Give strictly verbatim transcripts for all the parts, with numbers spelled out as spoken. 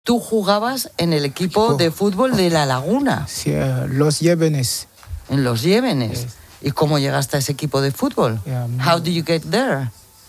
Tú jugabas en el equipo de fútbol de La Laguna. Sí, uh, Los Llévenes. En Los Llévenes. Yes. ¿Y cómo llegaste a ese equipo de fútbol? Yeah, How did you get there?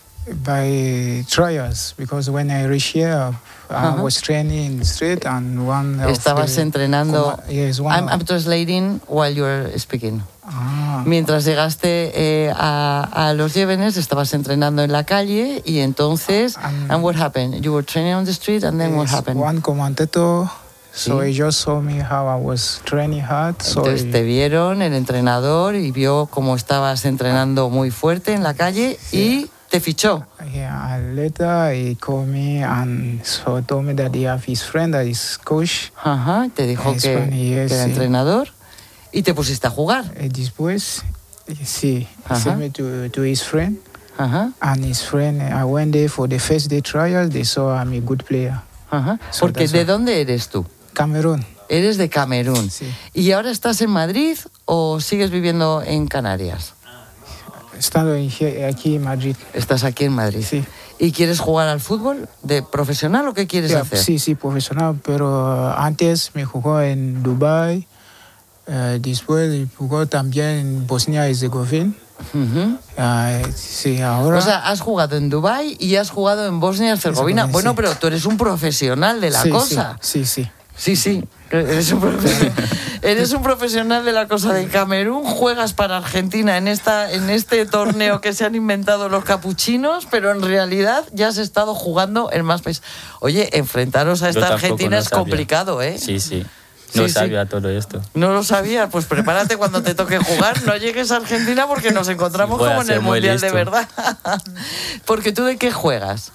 By trials, because when I reached here, I Uh-huh. was training in the street and one of Estabas the entrenando. coma- yes, one I'm, of- I'm translating while you're speaking. Ah, Mientras llegaste eh, a, a Los Llévenes, estabas entrenando en la calle y entonces, Um, and what happened? You were training on the street and then what yes, happened? one commentator, so Sí. he just saw me how I was training hard. So Entonces he- te vieron el entrenador y vio cómo estabas entrenando muy fuerte en la calle y te fichó. yeah, and later he called me and so told me that he have his friend that is coach. Ajá, te dijo Es que, funny, yes, que era sí. entrenador y te pusiste a jugar. Eh, Después, eh, sí, he Ajá. sent me to, to his friend. Ajá, And his friend, I went there for the first day trial. They saw I'm a good player. ajá. So Porque that's ¿de why. dónde eres tú? Cameroon. Eres de Camerún. Sí. ¿Y ahora estás en Madrid o sigues viviendo en Canarias? Estando en- aquí en Madrid. Estás aquí en Madrid. Sí. ¿Y quieres jugar al fútbol de profesional o qué quieres Yeah, hacer? sí, sí, profesional, pero uh, antes me jugó en Dubái. Uh, después jugó también en Bosnia y Herzegovina. Ujú. Uh, sí, ahora. O sea, has jugado en Dubái y has jugado en Bosnia y Herzegovina. Herzegovina, Bueno, sí. pero tú eres un profesional de la sí, cosa. Sí, sí, sí. Sí, sí, eres un, profe- eres un profesional de la cosa de Camerún, juegas para Argentina en, esta, en este torneo que se han inventado los capuchinos, pero en realidad ya has estado jugando en más países. Oye, enfrentaros a esta tampoco Argentina lo es sabía. complicado, ¿eh? Sí, sí. No Sí, sí. sabía todo esto. No lo sabías, pues prepárate cuando te toque jugar, no llegues a Argentina porque nos encontramos Voy a como en ser el muy Mundial de listo. verdad. Porque tú de qué juegas?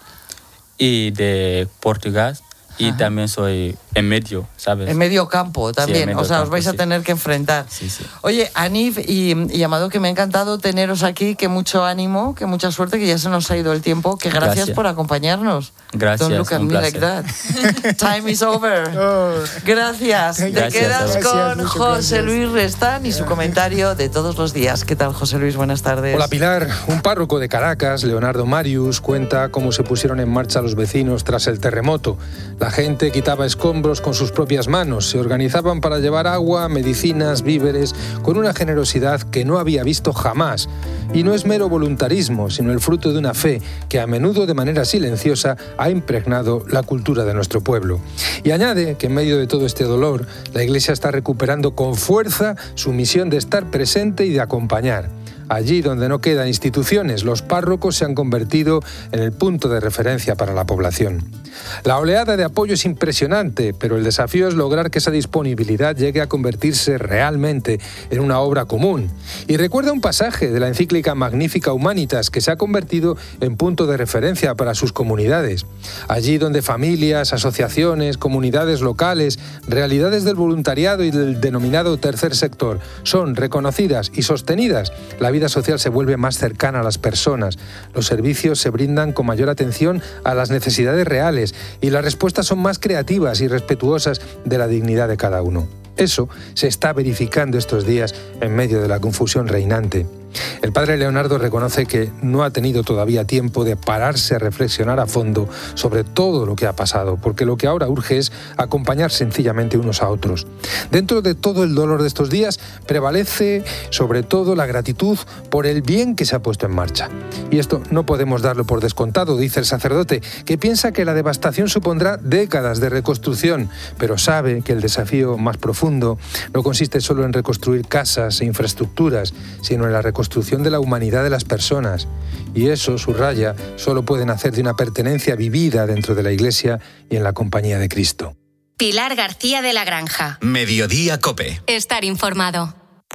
Y de Portugal. Y Ajá. también soy en medio, ¿sabes? En medio campo también, medio o sea, os campo, vais a sí. tener que enfrentar. Sí, sí. Oye, Anif y, y Amado, que me ha encantado teneros aquí, que mucho ánimo, que mucha suerte, que ya se nos ha ido el tiempo, que gracias, Gracias. por acompañarnos. Gracias, Don't look at un me like that. Time is over. Oh, Gracias. Te Gracias, quedas gracias, con muchas José gracias. Luis Restán y su comentario de todos los días. ¿Qué tal, José Luis? Buenas tardes. Hola Pilar, un párroco de Caracas, Leonardo Marius, cuenta cómo se pusieron en marcha los vecinos tras el terremoto. La gente quitaba escombros con sus propias manos, se organizaban para llevar agua, medicinas, víveres, con una generosidad que no había visto jamás. Y no es mero voluntarismo, sino el fruto de una fe que a menudo de manera silenciosa ha impregnado la cultura de nuestro pueblo. Y añade que en medio de todo este dolor, la Iglesia está recuperando con fuerza su misión de estar presente y de acompañar. Allí donde no quedan instituciones, los párrocos se han convertido en el punto de referencia para la población. La oleada de apoyo es impresionante, pero el desafío es lograr que esa disponibilidad llegue a convertirse realmente en una obra común. Y recuerda un pasaje de la encíclica Magnificat Humanitas que se ha convertido en punto de referencia para sus comunidades. Allí donde familias, asociaciones, comunidades locales, realidades del voluntariado y del denominado tercer sector son reconocidas y sostenidas, la vida social se vuelve más cercana a las personas. Los servicios se brindan con mayor atención a las necesidades reales y las respuestas son más creativas y respetuosas de la dignidad de cada uno. Eso se está verificando estos días en medio de la confusión reinante. El padre Leonardo reconoce que no ha tenido todavía tiempo de pararse a reflexionar a fondo sobre todo lo que ha pasado, porque lo que ahora urge es acompañar sencillamente unos a otros. Dentro de todo el dolor de estos días prevalece sobre todo la gratitud por el bien que se ha puesto en marcha. Y esto no podemos darlo por descontado, dice el sacerdote, que piensa que la devastación supondrá décadas de reconstrucción, pero sabe que el desafío más profundo no consiste solo en reconstruir casas e infraestructuras, sino en la reconstrucción de la humanidad de las personas. Y eso, subraya, solo pueden hacer de una pertenencia vivida dentro de la Iglesia y en la compañía de Cristo. Pilar García de la Granja. Mediodía COPE. Estar informado.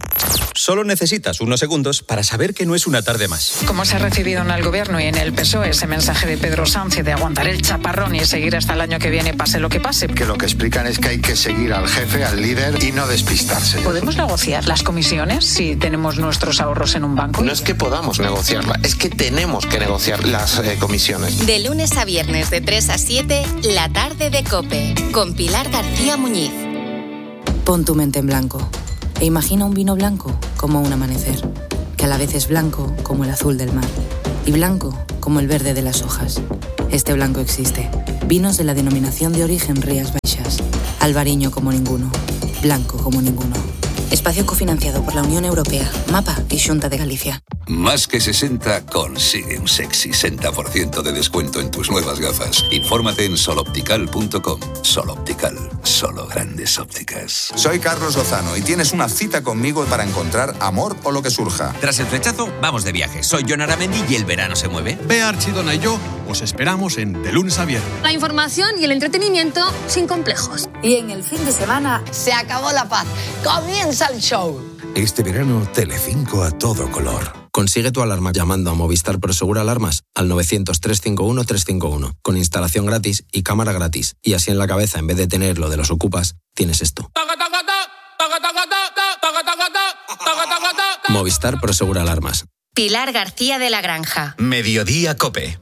Solo necesitas unos segundos para saber que no es una tarde más. Como se ha recibido en el Gobierno y en el P S O E ese mensaje de Pedro Sánchez de aguantar el chaparrón y seguir hasta el año que viene, pase lo que pase. Que lo que explican es que hay que seguir al jefe, al líder y no despistarse. ¿Podemos negociar las comisiones si tenemos nuestros ahorros en un banco? No es que podamos negociarla, es que tenemos que negociar las eh, comisiones. De lunes a viernes de tres a siete, la tarde de COPE, con Pilar García Muñiz. Pon tu mente en blanco e imagina un vino blanco como un amanecer, que a la vez es blanco como el azul del mar y blanco como el verde de las hojas. Este blanco existe. Vinos de la denominación de origen Rías Baixas. Albariño como ninguno. Blanco como ninguno. Espacio cofinanciado por la Unión Europea, MAPA y Xunta de Galicia. Más que sesenta consigue un sexy sesenta por ciento de descuento en tus nuevas gafas. Infórmate en soloptical punto com. Soloptical, solo grandes ópticas. Soy Carlos Lozano y tienes una cita conmigo para encontrar amor o lo que surja. Tras el flechazo, vamos de viaje. Soy Jon Aramendi y el verano se mueve. Bea Archidona y yo os esperamos en De Lunes a Viernes. La información y el entretenimiento sin complejos. Y en el fin de semana se acabó la paz. Comienza el show. Este verano, Telecinco a todo color. Consigue tu alarma llamando a Movistar Prosegur Alarmas al novecientos, trescientos cincuenta y uno, trescientos cincuenta y uno, con instalación gratis y cámara gratis. Y así en la cabeza, en vez de tener lo de los ocupas, tienes esto. Movistar Prosegur Alarmas. Pilar García de la Granja. Mediodía COPE.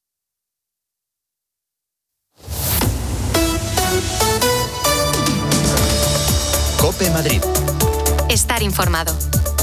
COPE Madrid. Estar informado.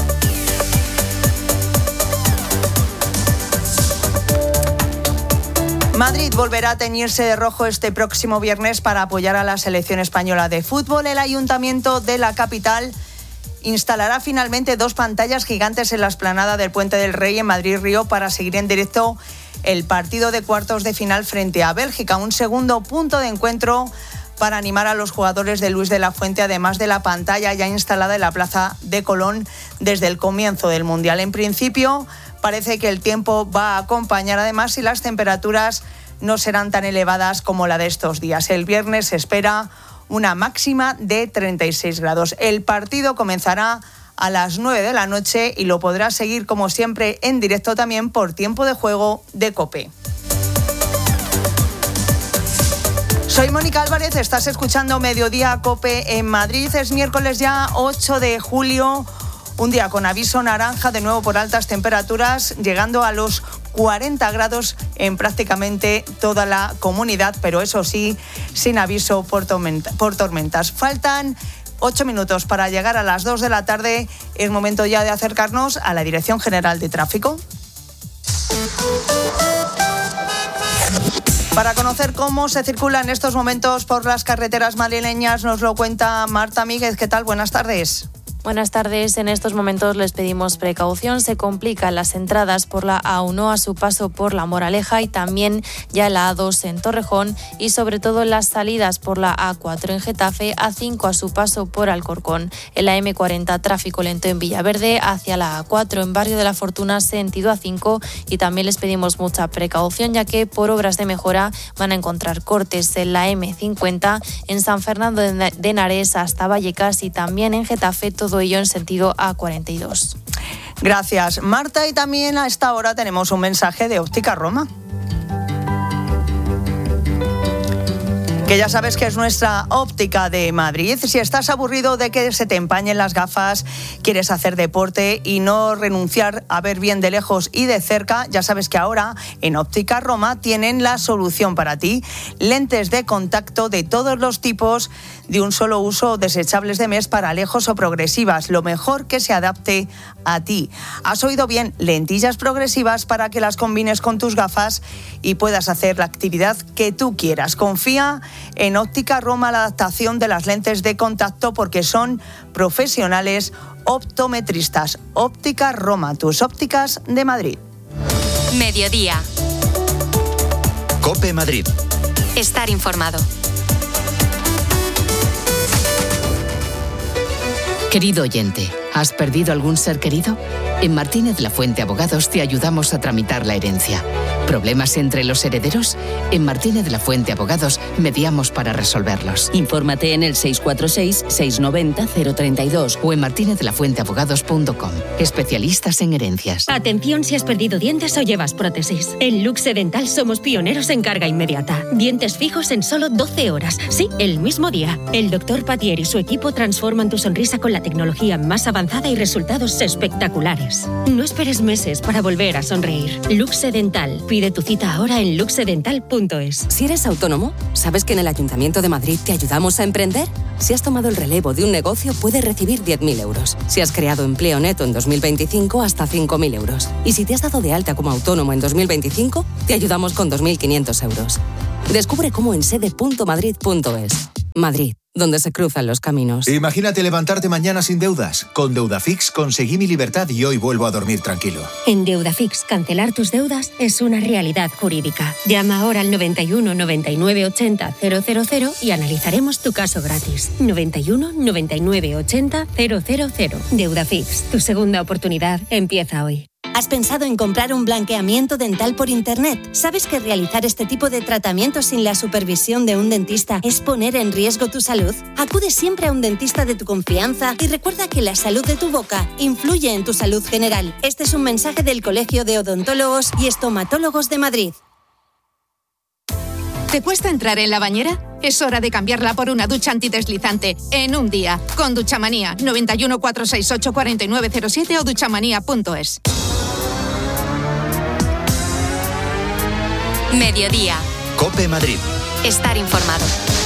Madrid volverá a teñirse de rojo este próximo viernes para apoyar a la selección española de fútbol. El ayuntamiento de la capital instalará finalmente dos pantallas gigantes en la explanada del Puente del Rey en Madrid-Río para seguir en directo el partido de cuartos de final frente a Bélgica. Un segundo punto de encuentro para animar a los jugadores de Luis de la Fuente, además de la pantalla ya instalada en la Plaza de Colón desde el comienzo del Mundial. En principio, parece que el tiempo va a acompañar además y las temperaturas no serán tan elevadas como la de estos días. El viernes se espera una máxima de treinta y seis grados. El partido comenzará a las nueve de la noche y lo podrás seguir como siempre en directo también por Tiempo de Juego de COPE. Soy Mónica Álvarez, estás escuchando Mediodía COPE en Madrid. Es miércoles ya ocho de julio, un día con aviso naranja de nuevo por altas temperaturas, llegando a los cuarenta grados en prácticamente toda la comunidad, pero eso sí, sin aviso por, tormenta, por tormentas. Faltan ocho minutos para llegar a las dos de la tarde. Es momento ya de acercarnos a la Dirección General de Tráfico. Para conocer cómo se circula en estos momentos por las carreteras madrileñas, nos lo cuenta Marta Míguez. ¿Qué tal? Buenas tardes. Buenas tardes. En estos momentos les pedimos precaución. Se complican las entradas por la A uno a su paso por La Moraleja y también ya la A dos en Torrejón y sobre todo las salidas por la A cuatro en Getafe, A cinco a su paso por Alcorcón. En la eme cuarenta tráfico lento en Villaverde hacia la A cuatro en Barrio de la Fortuna sentido A cinco y también les pedimos mucha precaución ya que por obras de mejora van a encontrar cortes en la eme cincuenta en San Fernando de Henares hasta Vallecas y también en Getafe, todo Todo ello en sentido A cuarenta y dos. Gracias, Marta. Y también a esta hora tenemos un mensaje de Óptica Roma, que ya sabes que es nuestra óptica de Madrid. Si estás aburrido de que se te empañen las gafas, quieres hacer deporte y no renunciar a ver bien de lejos y de cerca, ya sabes que ahora en Óptica Roma tienen la solución para ti. Lentes de contacto de todos los tipos, de un solo uso, desechables de mes para lejos o progresivas, lo mejor que se adapte a ti. Has oído bien, lentillas progresivas para que las combines con tus gafas y puedas hacer la actividad que tú quieras. Confía en Óptica Roma la adaptación de las lentes de contacto porque son profesionales optometristas. Óptica Roma, tus ópticas de Madrid. Mediodía. COPE Madrid. Estar informado. Querido oyente, ¿has perdido algún ser querido? En Martínez de la Fuente Abogados te ayudamos a tramitar la herencia. ¿Problemas entre los herederos? En Martínez de la Fuente Abogados mediamos para resolverlos. Infórmate en el seis cuatro seis, seis nueve cero, cero tres dos o en martinez de la fuente abogados punto com. Especialistas en herencias. Atención si has perdido dientes o llevas prótesis. En Luxe Dental somos pioneros en carga inmediata. Dientes fijos en solo doce horas. Sí, el mismo día. El doctor Patier y su equipo transforman tu sonrisa con la tecnología más avanzada y resultados espectaculares. No esperes meses para volver a sonreír. Luxe Dental, Pide tu cita ahora en luxedental punto es. Si eres autónomo, ¿sabes que en el Ayuntamiento de Madrid te ayudamos a emprender? Si has tomado el relevo de un negocio, puedes recibir diez mil euros. Si has creado empleo neto en dos mil veinticinco, hasta cinco mil euros. Y si te has dado de alta como autónomo en dos mil veinticinco, te ayudamos con dos mil quinientos euros. Descubre cómo en sede punto madrid punto es. Madrid, donde se cruzan los caminos. Imagínate levantarte mañana sin deudas. Con Deudafix conseguí mi libertad y hoy vuelvo a dormir tranquilo. En Deudafix, cancelar tus deudas es una realidad jurídica. Llama ahora al noventa y uno noventa y nueve ochenta cero cero cero y analizaremos tu caso gratis. noventa y uno noventa y nueve ochenta cero cero cero. Deudafix, tu segunda oportunidad empieza hoy. ¿Has pensado en comprar un blanqueamiento dental por internet? ¿Sabes que realizar este tipo de tratamientos sin la supervisión de un dentista es poner en riesgo tu salud? Acude siempre a un dentista de tu confianza y recuerda que la salud de tu boca influye en tu salud general. Este es un mensaje del Colegio de Odontólogos y Estomatólogos de Madrid. ¿Te cuesta entrar en la bañera? Es hora de cambiarla por una ducha antideslizante en un día. Con Duchamanía, noventa y uno, cuatrocientos sesenta y ocho, cuarenta y nueve cero siete o duchamanía punto es. Mediodía. COPE Madrid. Estar informado.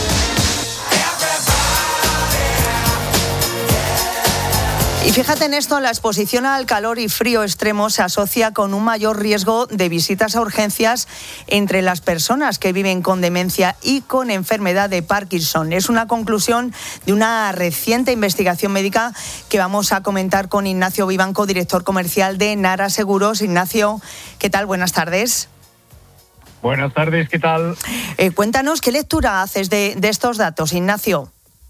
Y fíjate en esto, la exposición al calor y frío extremo se asocia con un mayor riesgo de visitas a urgencias entre las personas que viven con demencia y con enfermedad de Parkinson. Es una conclusión de una reciente investigación médica que vamos a comentar con Ignacio Vivanco, director comercial de Nara Seguros. Ignacio, ¿qué tal? Buenas tardes. Buenas tardes, ¿qué tal? Eh, cuéntanos, ¿qué lectura haces de, de estos datos, Ignacio?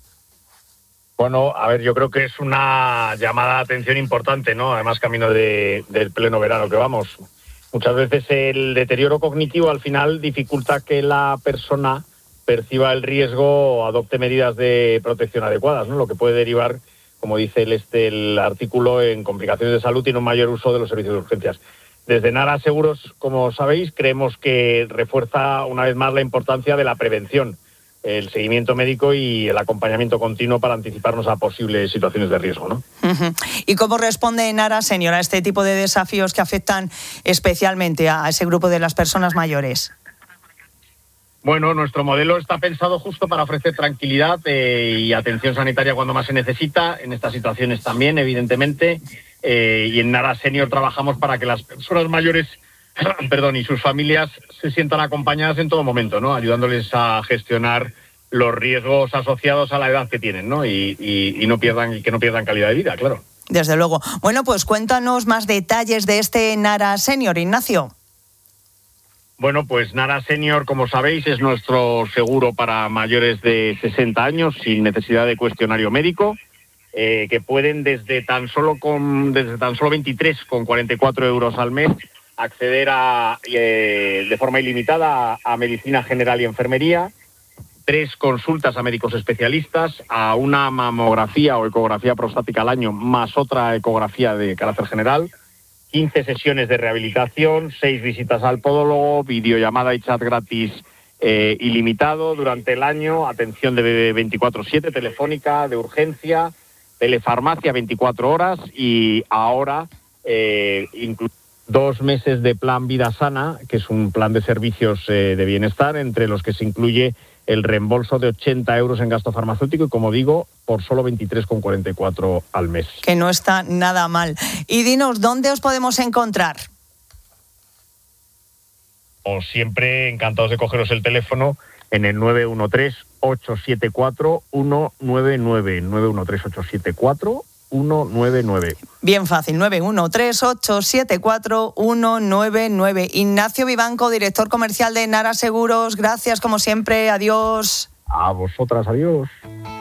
Bueno, a ver, yo creo que es una llamada de atención importante, ¿no? Además, camino de, del pleno verano que vamos. Muchas veces el deterioro cognitivo al final dificulta que la persona perciba el riesgo o adopte medidas de protección adecuadas, ¿no? Lo que puede derivar, como dice el, este, el artículo, en complicaciones de salud y en un mayor uso de los servicios de urgencias. Desde Nara Seguros, como sabéis, creemos que refuerza una vez más la importancia de la prevención, el seguimiento médico y el acompañamiento continuo para anticiparnos a posibles situaciones de riesgo, ¿no? Uh-huh. ¿Y cómo responde Nara Senior a este tipo de desafíos que afectan especialmente a ese grupo de las personas mayores? Bueno, nuestro modelo está pensado justo para ofrecer tranquilidad eh, y atención sanitaria cuando más se necesita, en estas situaciones también, evidentemente, eh, y en Nara Senior trabajamos para que las personas mayores perdón, y sus familias se sientan acompañadas en todo momento, ¿no? Ayudándoles a gestionar los riesgos asociados a la edad que tienen, ¿no? Y, y, y no pierdan, y que no pierdan calidad de vida, claro. Desde luego. Bueno, pues cuéntanos más detalles de este Nara Senior, Ignacio. Bueno, pues Nara Senior, como sabéis, es nuestro seguro para mayores de sesenta años sin necesidad de cuestionario médico, eh, que pueden desde tan solo con desde tan solo veintitrés con cuarenta y cuatro euros al mes acceder a eh, de forma ilimitada a, a medicina general y enfermería, tres consultas a médicos especialistas, a una mamografía o ecografía prostática al año, más otra ecografía de carácter general, quince sesiones de rehabilitación, seis visitas al podólogo, videollamada y chat gratis eh, ilimitado durante el año, atención de veinticuatro siete telefónica, de urgencia, telefarmacia veinticuatro horas y ahora eh, incluso dos meses de plan Vida Sana, que es un plan de servicios eh, de bienestar, entre los que se incluye el reembolso de ochenta euros en gasto farmacéutico y, como digo, por solo veintitrés con cuarenta y cuatro al mes. Que no está nada mal. Y dinos, ¿dónde os podemos encontrar? O siempre encantados de cogeros el teléfono en el nueve uno tres, ocho siete cuatro, uno nueve nueve, nueve uno tres, ocho siete cuatro, uno nueve nueve. Bien fácil, nueve uno tres, ocho siete cuatro, uno nueve nueve. Ignacio Vivanco, director comercial de Nara Seguros, gracias como siempre, adiós. A vosotras, adiós.